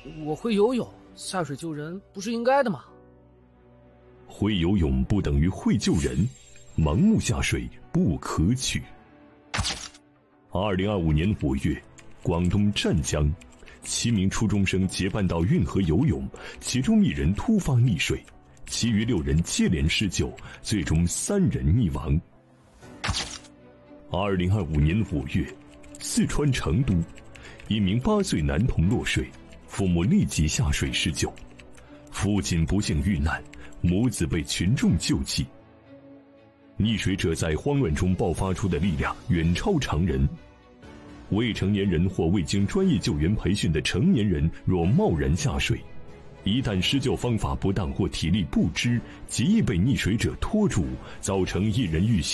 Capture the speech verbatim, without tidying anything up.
我会游泳，下水救人不是应该的吗？ 会游泳不等于会救人，盲目下水不可取。二零二五年五月，广东湛江，七名初中生结伴到运河游泳，其中一人突发溺水，其余六人接连施救，最终三人溺亡。二零二五年五月，四川成都，一名八岁男童落水，父母立即下水施救，父亲不幸遇难，母子被群众救济。溺水者在慌乱中爆发出的力量远超常人。未成年人或未经专业救援培训的成年人若贸然下水，一旦施救方法不当或体力不支，极易被溺水者拖住，造成一人遇险